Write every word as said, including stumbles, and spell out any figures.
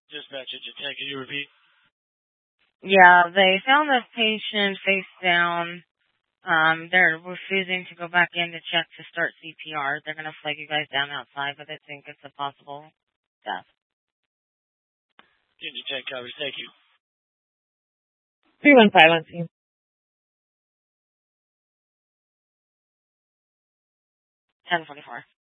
Dispatch at ten. Can you repeat? Yeah, they found the patient face down. Um, they're refusing to go back in to check to start C P R. They're going to flag you guys down outside, but they think it's a possible death. Can you ten covers? Thank you. three one five on scene. ten forty-four.